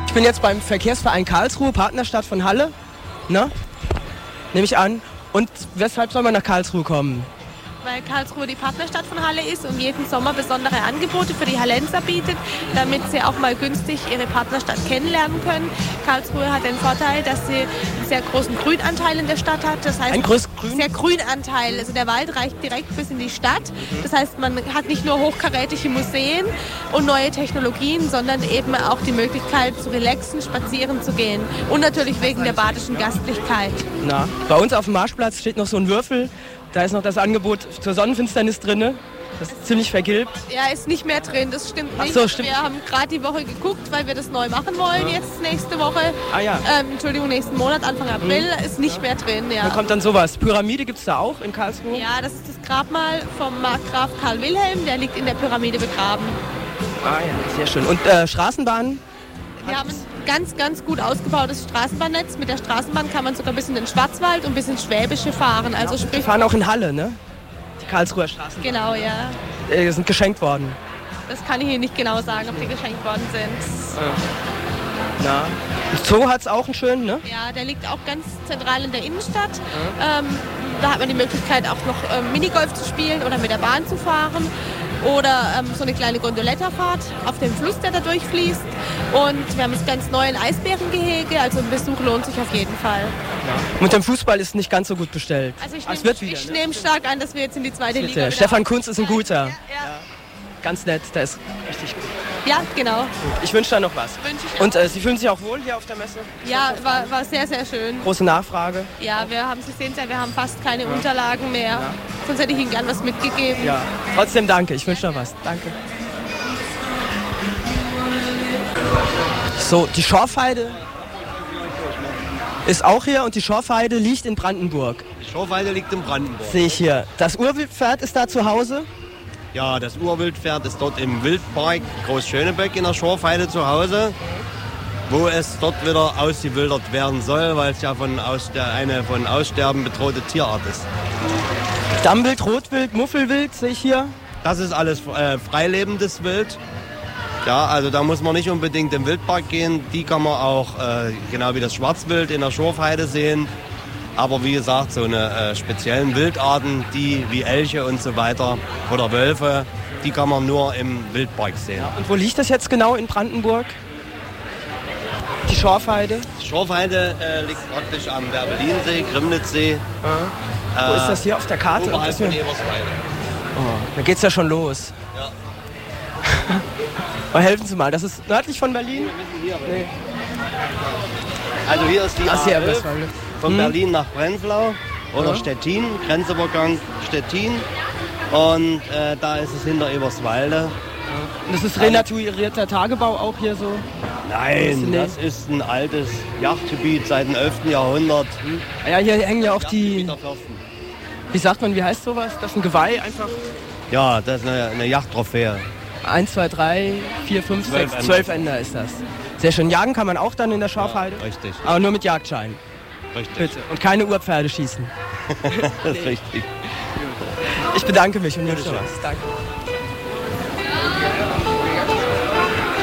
Ich bin jetzt beim Verkehrsverein Karlsruhe, Partnerstadt von Halle, ne? Nehme ich an. Und weshalb soll man nach Karlsruhe kommen? Weil Karlsruhe die Partnerstadt von Halle ist und jeden Sommer besondere Angebote für die Hallenser bietet, damit sie auch mal günstig ihre Partnerstadt kennenlernen können. Karlsruhe hat den Vorteil, dass sie einen sehr großen Grünanteil in der Stadt hat. Das heißt, sehr Grünanteil. Also der Wald reicht direkt bis in die Stadt. Das heißt, man hat nicht nur hochkarätige Museen und neue Technologien, sondern eben auch die Möglichkeit zu relaxen, spazieren zu gehen. Und natürlich wegen der badischen Gastlichkeit. Na, bei uns auf dem Marschplatz steht noch so ein Würfel. Da ist noch das Angebot zur Sonnenfinsternis drin. Das ist ziemlich vergilbt. Ja, ist nicht mehr drin, das stimmt nicht. Ach so, stimmt. Wir haben gerade die Woche geguckt, weil wir das neu machen wollen, jetzt nächste Woche. Nächsten Monat, Anfang April, ist nicht mehr drin. Ja. Da kommt dann sowas. Pyramide gibt es da auch in Karlsruhe? Ja, das ist das Grabmal vom Markgraf Karl Wilhelm, der liegt in der Pyramide begraben. Ah ja, sehr schön. Und Straßenbahnen? Wir haben ein ganz, ganz gut ausgebautes Straßenbahnnetz. Mit der Straßenbahn kann man sogar bis in den Schwarzwald und bis ins Schwäbische fahren. Also sprich, die fahren auch in Halle, ne? Die Karlsruher Straßenbahn. Genau, ja. Sind geschenkt worden. Das kann ich Ihnen nicht genau sagen, ob die geschenkt worden sind. Na. Und Zoo hat es auch einen schönen, ne? Ja, der liegt auch ganz zentral in der Innenstadt. Da hat man die Möglichkeit auch noch Minigolf zu spielen oder mit der Bahn zu fahren. Oder so eine kleine Gondoletterfahrt auf dem Fluss, der da durchfließt. Und wir haben das ganz neue Eisbärengehege, also ein Besuch lohnt sich auf jeden Fall. Ja. Mit dem Fußball ist nicht ganz so gut bestellt. Also ich nehme stark an, dass wir jetzt in die zweite Liga wieder. Stefan Kunz ist ein guter. Ja. Ganz nett, der ist richtig gut. Ja, genau. Ich wünsche da noch was. Und Sie fühlen sich auch wohl hier auf der Messe? Ja, war sehr, sehr schön. Große Nachfrage? Ja, Sie sehen es ja, wir haben fast keine Unterlagen mehr. Ja. Sonst hätte ich Ihnen gern was mitgegeben. Ja, trotzdem danke. Ich wünsche noch was. Danke. So, die Schorfheide ist auch hier und die Schorfheide liegt in Brandenburg. Die Schorfheide liegt in Brandenburg. Sehe ich hier. Das Urwildpferd ist da zu Hause? Ja, das Urwildpferd ist dort im Wildpark Großschöneböck in der Schorfheide zu Hause, wo es dort wieder ausgewildert werden soll, weil es ja eine von Aussterben bedrohte Tierart ist. Dammwild, Rotwild, Muffelwild sehe ich hier. Das ist alles freilebendes Wild. Ja, also da muss man nicht unbedingt im Wildpark gehen. Die kann man auch, genau wie das Schwarzwild in der Schorfheide sehen. Aber wie gesagt, so eine speziellen Wildarten, die wie Elche und so weiter oder Wölfe, die kann man nur im Wildpark sehen. Ja, und wo liegt das jetzt genau in Brandenburg? Die Schorfheide? Die Schorfheide liegt praktisch am Werbelinsee, Grimnitzsee. Wo ist das hier auf der Karte? Oberhalb von Eberswalde. Oh, da geht's ja schon los. Ja. Aber helfen Sie mal, das ist nördlich von Berlin? Wir müssen hier. Nee. Also hier ist die A11 von Berlin nach Prenzlau oder Stettin, Grenzübergang Stettin. Und da ist es hinter Eberswalde. Und das ist renaturierter Tagebau auch hier so? Nein, das ist ein altes Jagdgebiet seit dem 11. Jahrhundert. Ja, hier hängen ja auch die... Wie sagt man, wie heißt sowas? Das ist ein Geweih einfach? Ja, das ist eine Yachttrophäe. 1, 2, 3, 4, 5, 6, 12 Ender ist das. Sehr schön. Jagen kann man auch dann in der Schorfheide? Ja, richtig. Aber nur mit Jagdschein? Richtig. Bitte. Und keine Urpferde schießen? Das ist richtig. Ich bedanke mich und wünsche was. Danke.